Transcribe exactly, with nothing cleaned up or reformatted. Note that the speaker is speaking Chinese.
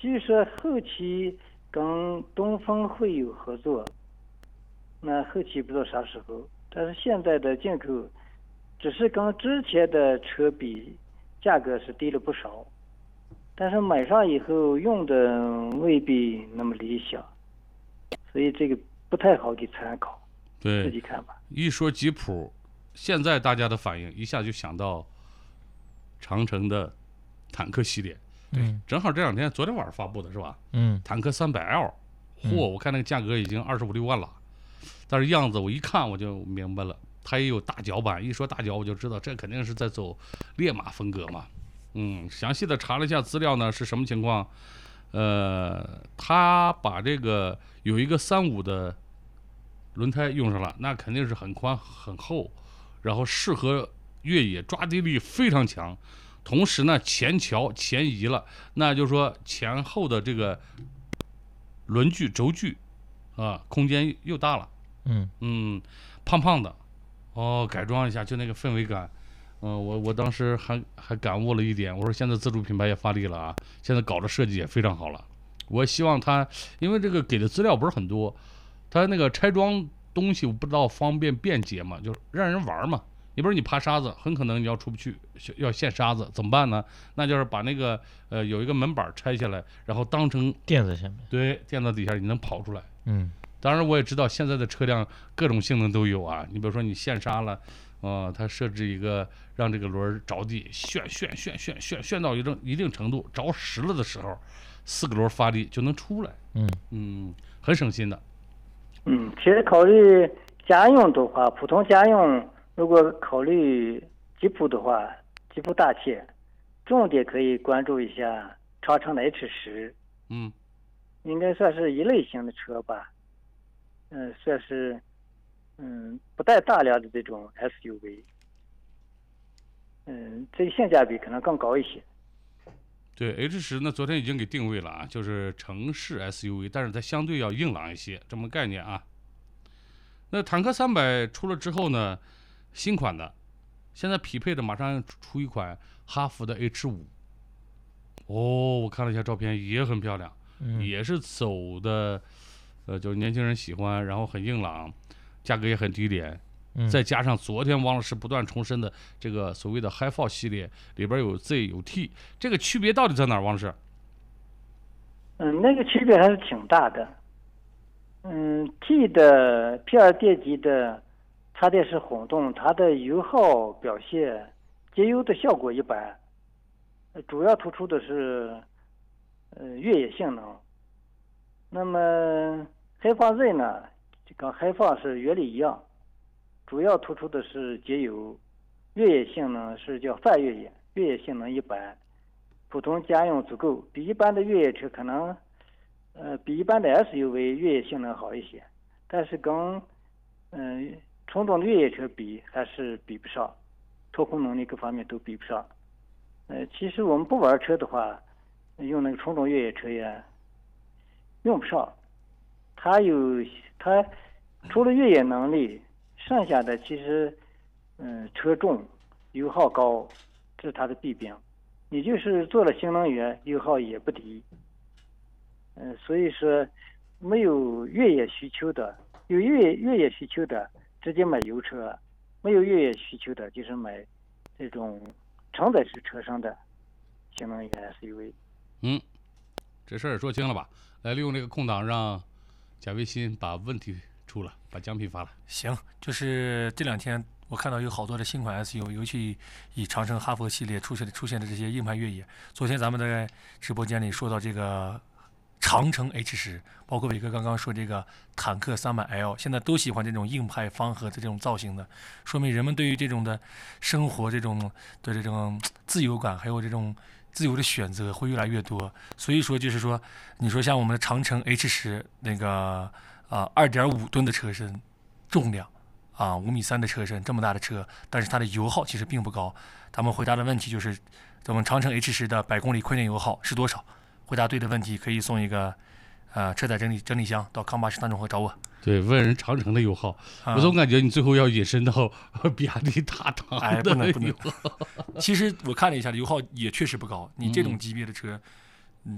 据说后期跟东风会有合作，那后期不知道啥时候。但是现在的进口，只是跟之前的车比，价格是低了不少，但是买上以后用的未必那么理想，所以这个不太好给参考。 对， 自己看吧。 一说吉普，现在大家的反应一下就想到长城的坦克系列。对， 嗯， 正好这两天，昨天晚上发布的是吧？ 嗯， 坦克三百 L， 嚯，我看那个价格已经二十五六万了，但是样子我一看我就明白了，它也有大脚版。一说大脚，我就知道这肯定是在走烈马风格嘛。嗯，详细的查了一下资料呢，是什么情况？呃，他把这个有一个三五的轮胎用上了，那肯定是很宽很厚，然后适合越野，抓地力非常强。同时呢，前桥前移了，那就是说前后的这个轮距轴距啊，空间又大了。 嗯嗯，胖胖的，哦，改装一下就那个氛围感。嗯、呃，我我当时还还感悟了一点，我说现在自主品牌也发力了啊，现在搞的设计也非常好了。我希望他，因为这个给的资料不是很多，他那个拆装东西我不知道方便便捷嘛，就是让人玩嘛。你比如你爬沙子，很可能你要出不去，要陷沙子，怎么办呢？那就是把那个呃有一个门板拆下来，然后当成垫在下面， 对，垫在底下，你能跑出来。 嗯， 当然我也知道现在的车辆各种性能都有啊，你比如说你陷沙了，呃，它设置一个让这个轮着地旋旋旋旋旋旋到一定一定程度，着实了的时候，四个轮发力就能出来。 嗯嗯，很省心的。 嗯，其实考虑家用的话，普通家用如果考虑吉普的话，吉普大切，重点可以关注一下长城的 H 十， 嗯， 应该算是一类型的车吧。嗯，算是嗯不带大梁的这种 S U V。嗯，这个性价比可能更高一些。 对 H 十呢，昨天已经给定位了啊，就是城市 S U V， 但是它相对要硬朗一些，这么概念啊。那坦克三百出了之后呢，新款的，现在匹配的马上出一款哈弗的 H 五。哦，我看了一下照片，也很漂亮， 嗯也是走的，呃，就是年轻人喜欢，然后很硬朗，价格也很低廉。 嗯， 再加上昨天王老师不断重申的这个所谓的 Hi-Fi 系列里边有 Z 有 T， 这个区别到底在哪儿？王老师？ 嗯，那个区别还是挺大的。嗯 ，T 的 P 二 电机的插电式混动，它的油耗表现、节油的效果一般，呃主要突出的是呃越野性能。那么海放 Z 呢，就跟海放是原理一样，主要突出的是节油，越野性能是叫泛越野，越野性能一般，普通家用足够，比一般的越野车可能。呃，比一般的 S U V 越野性能好一些，但是跟嗯、呃、纯种的越野车比还是比不上，操控能力各方面都比不上。呃，其实我们不玩车的话，用那个纯种越野车也用不上。它有它除了越野能力，剩下的其实嗯、呃、车重、油耗高，这是它的弊病。你就是做了新能源，油耗也不低。嗯、呃，所以说没有越野需求的，有越越野需求的直接买油车；没有越野需求的，就是买这种承载式车上的新能源 S U V。 嗯，这事儿说清了吧？来，利用这个空档让贾维新把问题出了，把奖品发了。 行，就是这两天我看到有好多的新款 S U V， 尤其以长城、哈弗系列出现的出现的这些硬派越野。昨天咱们在直播间里说到这个长城 H 十，包括伟哥刚刚说这个坦克 三百 L， 现在都喜欢这种硬派方盒的这种造型的，说明人们对于这种的生活这种的这种自由感，还有这种自由的选择会越来越多。所以说就是说，你说像我们的长城 H 十那个啊 二点五 吨的车身重量啊五米三的车身，这么大的车，但是它的油耗其实并不高。他们回答的问题就是咱们长城 H 十的百公里亏电油耗是多少？回答对的问题可以送一个呃车载整理整理箱到康巴士大众河找我。 对，问人长城的油耗， 啊、 我总感觉你最后要引申到比亚迪大唐哎，不能不能的油耗。 其实我看了一下，油耗也确实不高。你这种级别的车，